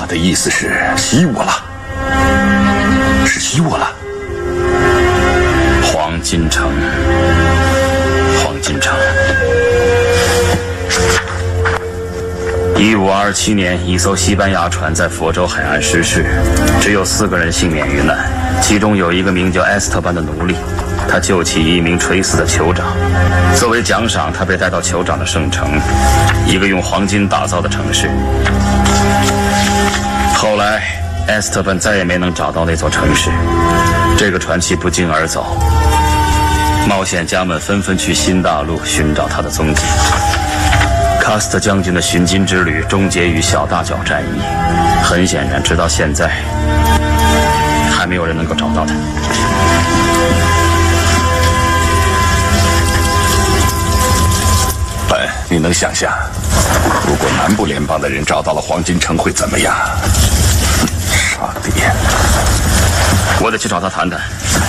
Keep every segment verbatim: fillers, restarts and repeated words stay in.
他的意思是吸我了，是吸我了。 黄金城，黄金城。一五二七年，一艘西班牙船在佛州海岸失事，只有四个人幸免于难，其中有一个名叫埃斯特班的奴隶。他救起一名垂死的酋长，作为奖赏，他被带到酋长的圣城，一个用黄金打造的城市。后来，埃斯特班再也没能找到那座城市，这个传奇不胫而走。冒险家们纷纷去新大陆寻找他的踪迹。卡斯特将军的寻金之旅终结于小大角战役，很显然，直到现在，还没有人能够找到他。 本，你能想象，如果南部联邦的人找到了黄金城会怎么样？上帝！ 我得去找他谈谈。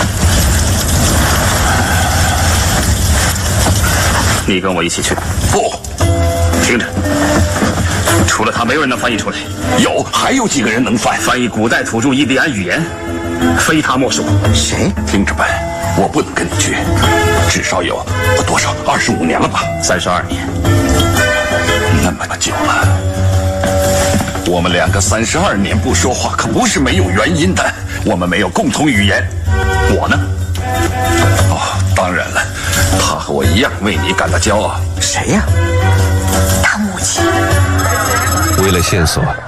你跟我一起去。 不， 听着，除了他，没有人能翻译出来。 有，还有几个人能翻翻译古代土著印第安语言，非他莫属。 谁？听着本，我不能跟你去，至少有多少？二十五年了吧？ 三十二年。 那么久了，我们两个三十二年不说话，可不是没有原因的。我们没有共同语言。我呢？哦，当然了，他和我一样为你感到骄傲。 谁呀？大母亲。 为了线索，